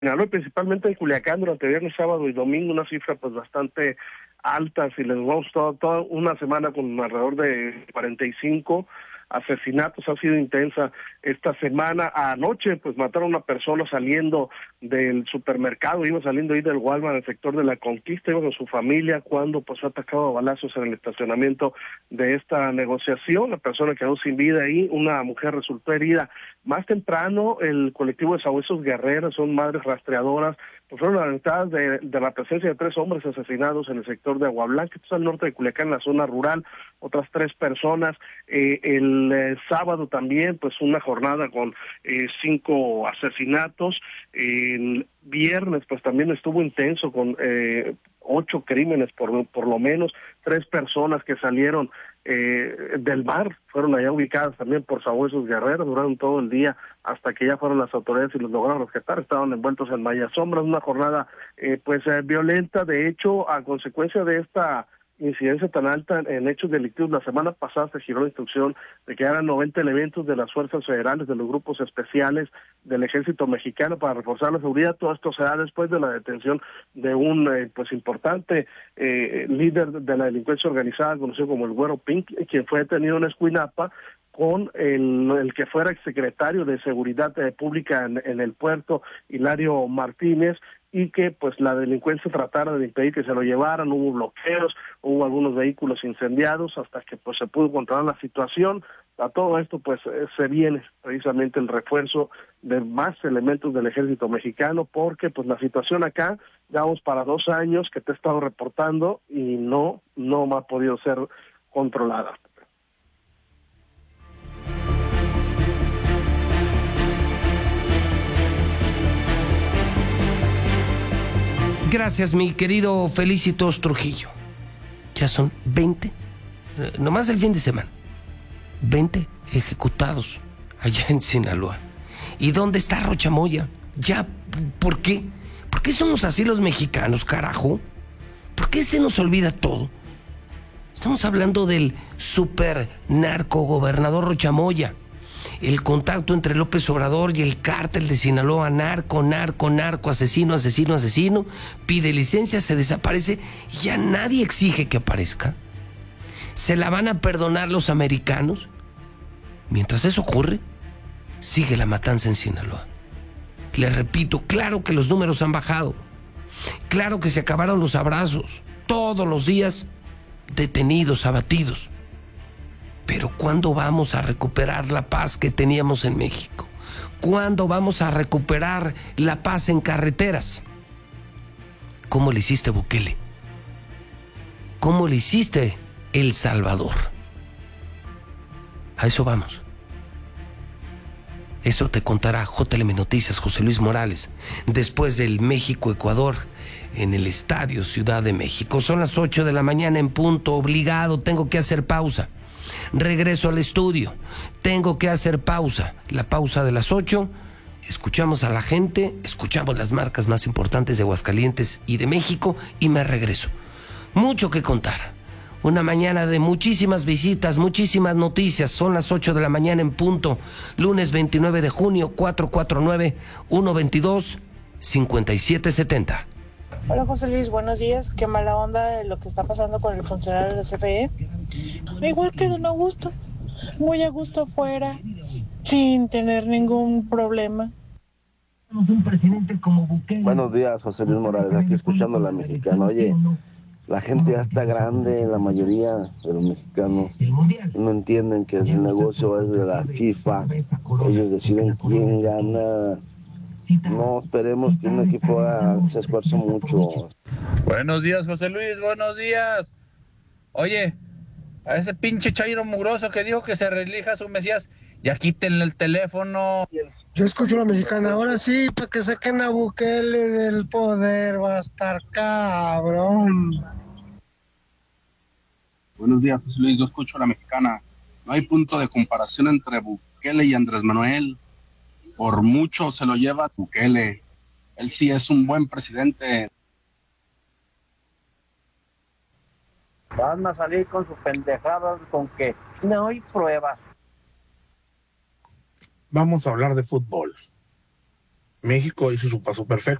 Sinaloa, principalmente en Culiacán, durante viernes, sábado y domingo, una cifra pues bastante alta. Si les vamos toda una semana con alrededor de 45 asesinatos, ha sido intensa esta semana. Anoche pues mataron a una persona saliendo del supermercado, iba saliendo ahí del Walmart, en el sector de la Conquista, iba con su familia cuando pues fue atacado a balazos en el estacionamiento de esta negociación. La persona quedó sin vida ahí, una mujer resultó herida. Más temprano, el colectivo de Sabuesos Guerreros, son madres rastreadoras, pues fueron alertadas de la presencia de 3 hombres asesinados en el sector de Agua Blanca, esto es al norte de Culiacán, en la zona rural, otras 3 personas. El sábado también, pues una jornada con 5 asesinatos. El viernes, pues también estuvo intenso con 8 crímenes por lo menos. 3 personas que salieron del bar fueron allá ubicadas también por Sabuesos Guerreros, duraron todo el día hasta que ya fueron las autoridades y los lograron rescatar. Estaban envueltos en mallas sombras, una jornada violenta. De hecho, a consecuencia de esta incidencia tan alta en hechos delictivos, la semana pasada se giró la instrucción de que eran 90 elementos de las fuerzas federales, de los grupos especiales del ejército mexicano para reforzar la seguridad. Todo esto se da después de la detención de un pues importante líder de la delincuencia organizada, conocido como el Güero Pink, quien fue detenido en Escuinapa con el que fuera exsecretario de Seguridad Pública en el puerto, Hilario Martínez, y que pues la delincuencia tratara de impedir que se lo llevaran. Hubo bloqueos, hubo algunos vehículos incendiados hasta que pues se pudo controlar la situación. A todo esto pues se viene precisamente el refuerzo de más elementos del ejército mexicano, porque pues la situación acá ya vamos para 2 años que te he estado reportando y no ha podido ser controlada. Gracias, mi querido Felicitos Trujillo. Ya son 20, nomás el fin de semana, 20 ejecutados allá en Sinaloa. ¿Y dónde está Rocha Moya? Ya, ¿por qué? ¿Por qué somos así los mexicanos, carajo? ¿Por qué se nos olvida todo? Estamos hablando del super narco gobernador Rocha Moya. El contacto entre López Obrador y el cártel de Sinaloa, narco, asesino, pide licencia, se desaparece y ya nadie exige que aparezca. ¿Se la van a perdonar los americanos? Mientras eso ocurre, sigue la matanza en Sinaloa. Les repito, claro que los números han bajado, claro que se acabaron los abrazos, todos los días detenidos, abatidos. Pero ¿cuándo vamos a recuperar la paz que teníamos en México? ¿Cuándo vamos a recuperar la paz en carreteras? ¿Cómo le hiciste, Bukele? ¿Cómo le hiciste, El Salvador? A eso vamos. Eso te contará JLM Noticias, José Luis Morales, después del México-Ecuador en el Estadio Ciudad de México. Son las 8 de la mañana en punto, obligado, tengo que hacer pausa. Regreso al estudio, tengo que hacer pausa, la pausa de las 8, escuchamos a la gente, escuchamos las marcas más importantes de Aguascalientes y de México y me regreso. Mucho que contar, una mañana de muchísimas visitas, muchísimas noticias, son las 8 de la mañana en punto, lunes 29 de junio, 449-122-5770. Hola José Luis, buenos días. Qué mala onda de lo que está pasando con el funcionario de la CFE. Igual que don Augusto, muy a gusto afuera, sin tener ningún problema. Buenos días, José Luis Morales, aquí escuchando a la mexicana. Oye, la gente ya está grande, la mayoría de los mexicanos no entienden que el negocio es de la FIFA, ellos deciden quién gana. No esperemos que un equipo se esfuerce mucho. Buenos días, José Luis, buenos días. Oye, a ese pinche chairo mugroso que dijo que se relija su Mesías, ya quítenle el teléfono. Yo escucho a la mexicana, ahora sí, para que saquen a Bukele del poder, va a estar cabrón. Buenos días, José Luis, yo escucho a la mexicana. No hay punto de comparación entre Bukele y Andrés Manuel. Por mucho se lo lleva Bukele. Él sí es un buen presidente. Van a salir con sus pendejadas con que no hay pruebas. Vamos a hablar de fútbol. México hizo su paso perfecto.